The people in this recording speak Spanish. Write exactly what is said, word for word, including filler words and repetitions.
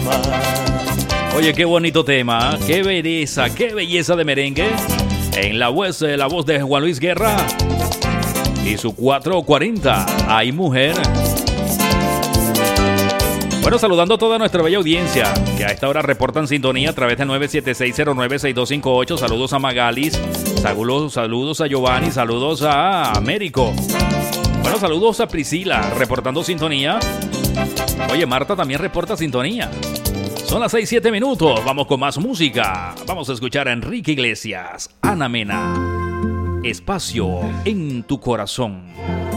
más. Oye, qué bonito tema, qué belleza, qué belleza de merengue. En la voz, la voz de Juan Luis Guerra y su cuatro cuarenta. Ay, mujer. Bueno, saludando a toda nuestra bella audiencia que a esta hora reportan sintonía a través de nueve siete seis cero nueve seis dos cinco ocho. Saludos a Magalis, saludos, saludos a Giovanni, saludos a Américo. Bueno, saludos a Priscila reportando sintonía. Oye, Marta también reporta sintonía. Son las seis, siete minutos. Vamos con más música. Vamos a escuchar a Enrique Iglesias, Ana Mena. Espacio en tu corazón.